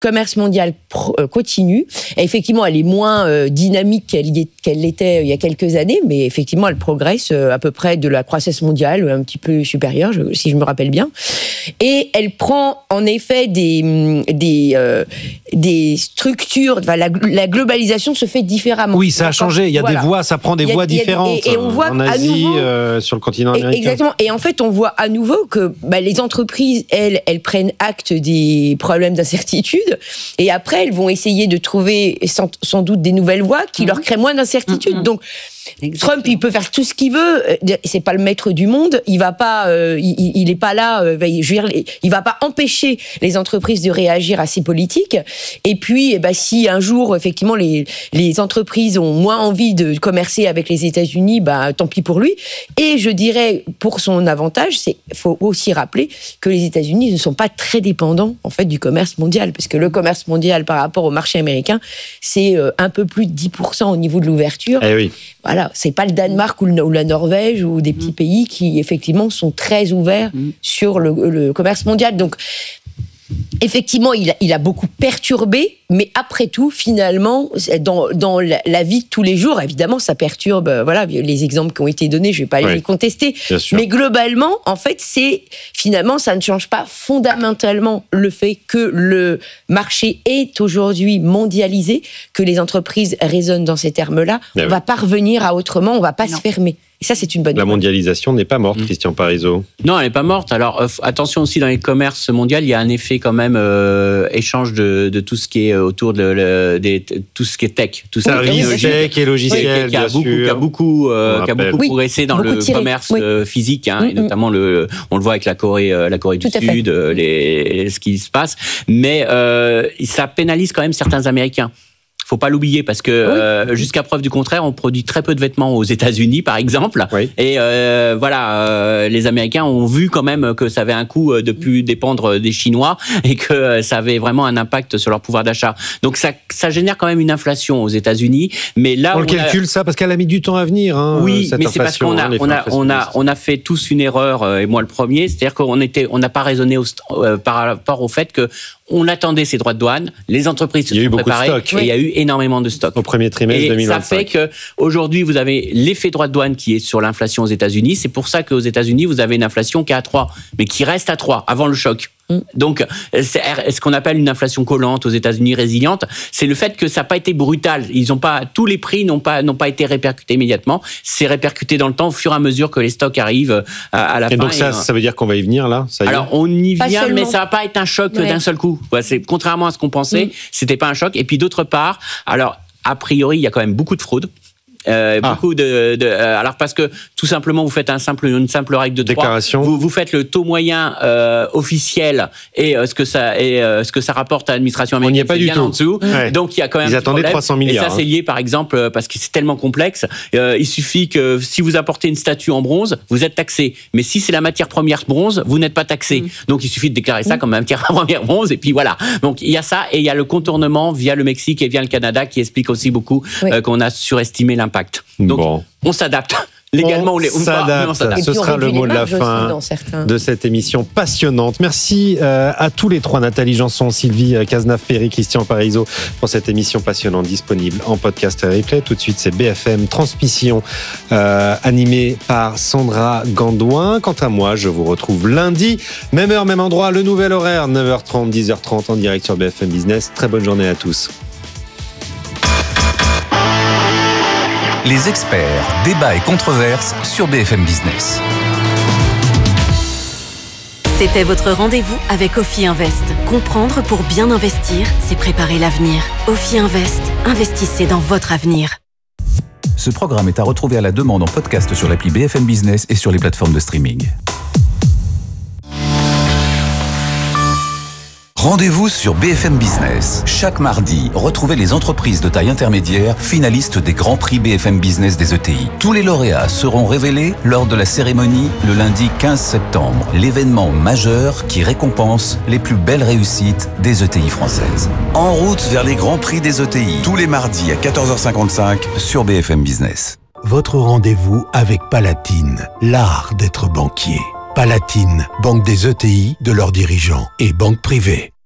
commerce mondial continue. Et effectivement, elle est moins dynamique qu'elle l'était il y a quelques années, mais effectivement, elle progresse à peu près de la croissance mondiale, un petit peu supérieure, si je me rappelle bien. Et elle prend en effet des structures. Enfin, la globalisation se fait différemment. Oui, ça a changé. Il y a des voies, ça prend des voies différentes. Et on voit en Asie, sur le continent américain. Exactement. Et en fait, on voit à nouveau que les entreprises, elles prennent acte des problèmes d'incertitude. Et après, elles vont essayer de trouver sans doute des nouvelles voies qui leur créent moins d'incertitude. Donc, exactement. Trump, il peut faire tout ce qu'il veut. C'est pas le maître du monde. Il va pas, il est pas là. Il va pas empêcher les entreprises de réagir à ces politiques. Et puis, si un jour, effectivement, les entreprises ont moins envie de commercer avec les États-Unis, tant pis pour lui. Et je dirais, pour son avantage, faut aussi rappeler que les États-Unis ne sont pas très dépendants, en fait, du commerce mondial, parce que le commerce mondial, par rapport au marché américain, c'est un peu plus de 10% au niveau de l'ouverture. Eh oui. Voilà, c'est pas le Danemark ou la Norvège ou des petits pays qui, effectivement, sont très ouverts sur le commerce mondial. Donc, effectivement, il a beaucoup perturbé, mais après tout, finalement, dans la vie de tous les jours, évidemment, ça perturbe. Voilà, les exemples qui ont été donnés, je vais pas les contester. Mais globalement, en fait, finalement, ça ne change pas fondamentalement le fait que le marché est aujourd'hui mondialisé, que les entreprises raisonnent dans ces termes-là. On va pas revenir à autrement, on va pas se fermer. Et ça, c'est une bonne La mondialisation n'est pas morte, Christian Parizeau. Non, elle n'est pas morte. Alors, attention aussi, dans les commerces mondiaux, il y a un effet quand même échange de tout ce qui est autour de tout ce qui est tech. Tout ça, tech et logiciel, qui a beaucoup progressé dans le commerce physique, et notamment on le voit avec la Corée du Sud, ce qui se passe. Mais ça pénalise quand même certains Américains. Faut pas l'oublier parce que jusqu'à preuve du contraire, on produit très peu de vêtements aux États-Unis, par exemple. Oui. Et les Américains ont vu quand même que ça avait un coût de plus dépendre des Chinois et que ça avait vraiment un impact sur leur pouvoir d'achat. Donc ça génère quand même une inflation aux États-Unis. Mais là, on calcule ça parce qu'elle a mis du temps à venir. Oui, mais c'est parce qu'on a fait tous une erreur, et moi le premier, c'est-à-dire qu'on n'a pas raisonné par rapport au fait que on attendait ces droits de douane, les entreprises se sont préparées et il y a eu énormément de stocks. Au premier trimestre 2025. Ça fait qu'aujourd'hui, vous avez l'effet droit de douane qui est sur l'inflation aux États-Unis. C'est pour ça qu'aux États-Unis, vous avez une inflation qui est à 3, mais qui reste à 3 avant le choc. Donc, ce qu'on appelle une inflation collante aux États-Unis résiliente, c'est le fait que ça n'a pas été brutal. Tous les prix n'ont pas été répercutés immédiatement. C'est répercuté dans le temps au fur et à mesure que les stocks arrivent à la fin. Et donc ça veut dire qu'on va y venir là, ça y est. Alors on y vient, mais ça va pas être un choc d'un seul coup. Contrairement à ce qu'on pensait, c'était pas un choc. Et puis d'autre part, alors a priori, il y a quand même beaucoup de fraude. Beaucoup alors parce que tout simplement vous faites une simple règle de 3. Déclaration. Vous faites le taux moyen officiel et ce que ça rapporte à l'administration américaine. On n'y est pas du tout en dessous. Ouais. Donc il y a quand même. Ils attendaient 300 milliards. Et ça c'est lié par exemple parce que c'est tellement complexe. Il suffit que si vous apportez une statue en bronze, vous êtes taxé. Mais si c'est la matière première bronze, vous n'êtes pas taxé. Donc il suffit de déclarer ça comme matière première bronze et puis voilà. Donc il y a ça et il y a le contournement via le Mexique et via le Canada qui explique aussi beaucoup qu'on a surestimé l'impact. Donc, on s'adapte. Légalement, on s'adapte. Ce sera le mot de la fin de cette émission passionnante. Merci à tous les trois, Nathalie Janson, Sylvie Cazenave-Perry, Christian Parizeau, pour cette émission passionnante disponible en podcast et replay. Tout de suite, c'est BFM Transmission, animée par Sandra Gandouin. Quant à moi, je vous retrouve lundi, même heure, même endroit, le nouvel horaire, 9h30, 10h30 en direct sur BFM Business. Très bonne journée à tous. Les experts, débats et controverses sur BFM Business. C'était votre rendez-vous avec Ophi Invest. Comprendre pour bien investir, c'est préparer l'avenir. Ophi Invest, investissez dans votre avenir. Ce programme est à retrouver à la demande en podcast sur l'appli BFM Business et sur les plateformes de streaming. Rendez-vous sur BFM Business. Chaque mardi, retrouvez les entreprises de taille intermédiaire finalistes des Grands Prix BFM Business des ETI. Tous les lauréats seront révélés lors de la cérémonie le lundi 15 septembre. L'événement majeur qui récompense les plus belles réussites des ETI françaises. En route vers les Grands Prix des ETI. Tous les mardis à 14h55 sur BFM Business. Votre rendez-vous avec Palatine, l'art d'être banquier. Palatine, banque des ETI, de leurs dirigeants et banque privée.